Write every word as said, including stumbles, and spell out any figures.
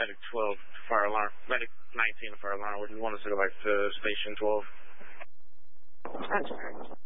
Medic twelve, fire alarm. Medic nineteen, fire alarm. We want us to go back to station twelve. That's correct.